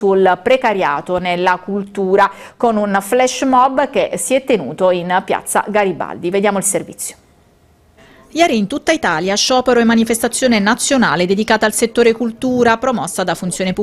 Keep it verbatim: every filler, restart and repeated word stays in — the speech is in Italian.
sul precariato nella cultura con un flash mob che si è tenuto in piazza Garibaldi. Vediamo il servizio. Ieri in tutta Italia sciopero e manifestazione nazionale dedicata al settore cultura promossa da Funzione Pubblica